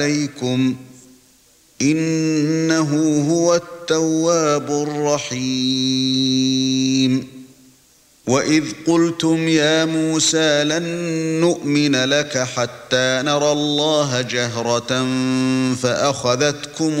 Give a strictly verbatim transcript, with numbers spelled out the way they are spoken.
عليكم إنه هو التواب الرحيم وإذ قلتم يا موسى لن نؤمن لك حتى نرى الله جهرة فأخذتكم